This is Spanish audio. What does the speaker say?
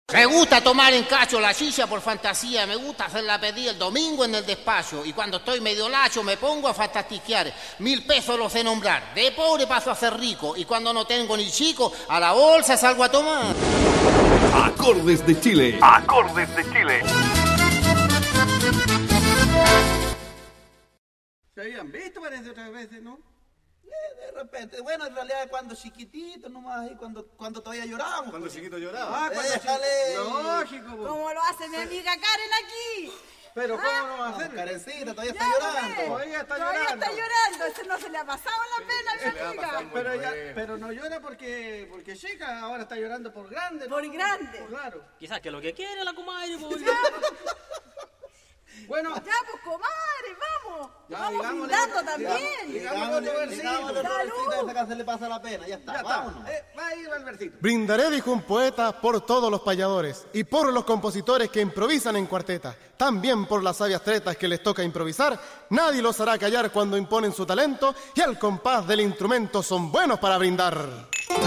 Me gusta tomar en cacho la chicha por fantasía, me gusta hacer la pedida el domingo en el despacho y cuando estoy medio lacho me pongo a fantastiquear. 1000 pesos los sé nombrar, de pobre paso a ser rico y cuando no tengo ni chico, a la bolsa salgo a tomar. Acordes de Chile. Acordes de Chile. Se habían visto, parece, otras veces, ¿no? De repente, bueno, en realidad cuando chiquitito nomás, ahí cuando todavía llorábamos. Cuando chiquito lloraba. Ah, déjale. Lógico, po. ¿Cómo lo hace mi amiga Karen aquí? Pero ¿cómo no va a No, hacer? Karencita, todavía Ya, está llorando. pues. Todavía está Todavía llorando. está llorando. Ese no se le ha pasado la pena a mi amiga. Pero, ya, pero no llora porque chica, ahora está llorando por grande. ¿no? Por grande. Claro. Quizás que lo que quiere la comadre, pues. Bueno, Ya, pues, comadre, vamos. Ya, Vamos digámosle- brindando también. Digámosle otro versito. Digámosle otro Salud. versito, hasta que se le pasa la pena, ya está, ya vámonos. está. Va ahí va el versito. Brindaré, dijo un poeta, por todos los payadores y por los compositores que improvisan en cuarteta. También por las sabias tretas que les toca improvisar. Nadie los hará callar cuando imponen su talento y al compás del instrumento son buenos para brindar.